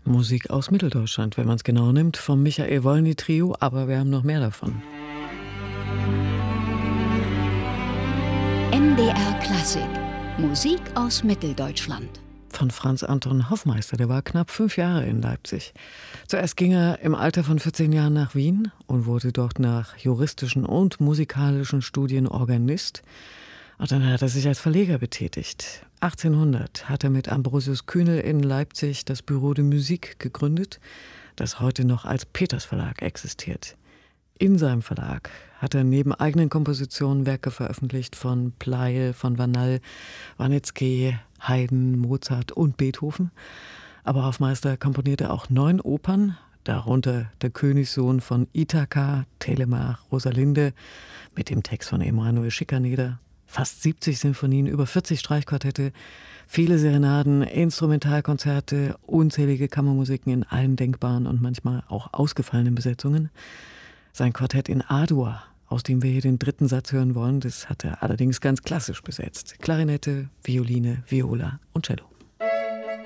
Musik aus Mitteldeutschland, wenn man es genau nimmt, vom Michael Wolny Trio, aber wir haben noch mehr davon. MDR Klassik. Musik aus Mitteldeutschland. Von Franz Anton Hoffmeister, der war knapp 5 Jahre in Leipzig. Zuerst ging er im Alter von 14 Jahren nach Wien und wurde dort nach juristischen und musikalischen Studien Organist. Und dann hat er sich als Verleger betätigt. 1800 hat er mit Ambrosius Kühnel in Leipzig das Bureau de Musique gegründet, das heute noch als Peters Verlag existiert. In seinem Verlag hat er neben eigenen Kompositionen Werke veröffentlicht von Pleyel, von Vanal, Warnetzky, Haydn, Mozart und Beethoven. Aber Hoffmeister komponierte auch 9 Opern, darunter Der Königssohn von Ithaka, Telemach, Rosalinde, mit dem Text von Emanuel Schikaneder, fast 70 Sinfonien, über 40 Streichquartette, viele Serenaden, Instrumentalkonzerte, unzählige Kammermusiken in allen denkbaren und manchmal auch ausgefallenen Besetzungen. Sein Quartett in A-Dur, aus dem wir hier den 3. Satz hören wollen, das hat er allerdings ganz klassisch besetzt. Klarinette, Violine, Viola und Cello.